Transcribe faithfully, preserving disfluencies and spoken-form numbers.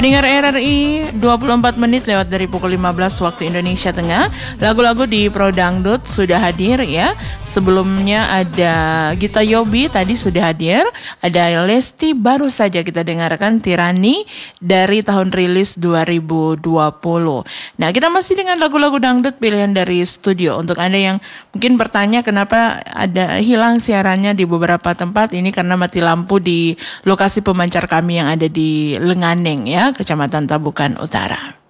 Dengar R R I dua puluh empat menit lewat dari pukul lima belas waktu Indonesia Tengah. Lagu-lagu di Pro Dangdut sudah hadir ya. Sebelumnya ada Gita Yobi tadi sudah hadir. Ada Lesti, baru saja kita dengarkan Tirani dari tahun rilis dua ribu dua puluh. Nah, kita masih dengan lagu-lagu dangdut pilihan dari studio. Untuk Anda yang mungkin bertanya kenapa ada hilang siarannya di beberapa tempat, ini karena mati lampu di lokasi pemancar kami yang ada di Lenganeng ya, Kecamatan Tabukan Utara.